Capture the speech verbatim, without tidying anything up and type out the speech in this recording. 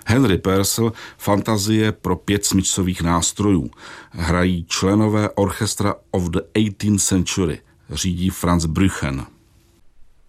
Henry Purcell, fantazie pro pět smyčcových nástrojů. Hrají členové Orchestra of the eighteenth century. Řídí Franz Brüchen.